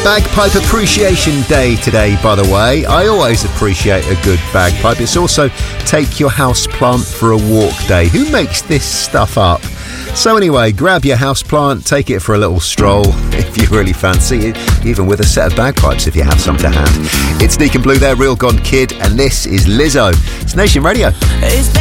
Bagpipe Appreciation Day today, by the way. I always appreciate a good bagpipe. It's also Take Your House Plant for a Walk Day. Who makes this stuff up? So anyway, grab your houseplant, take it for a little stroll if you really fancy it, even with a set of bagpipes if you have some to hand. It's Deacon Blue there, Real Gone Kid, and this is Lizzo. It's Nation Radio.